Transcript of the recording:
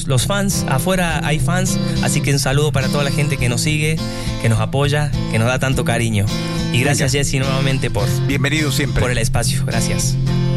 los fans. Afuera hay fans, así que un saludo para toda la gente que nos sigue, que nos apoya, que nos da tanto cariño. Y gracias, Jesse, nuevamente Bienvenido siempre. por el espacio. Gracias.